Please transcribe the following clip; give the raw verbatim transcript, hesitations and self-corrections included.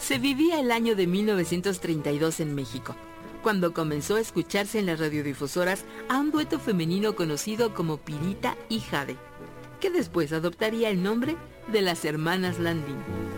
Se vivía el año de mil novecientos treinta y dos en México, cuando comenzó a escucharse en las radiodifusoras a un dueto femenino conocido como Pirita y Jade, que después adoptaría el nombre de las hermanas Landín.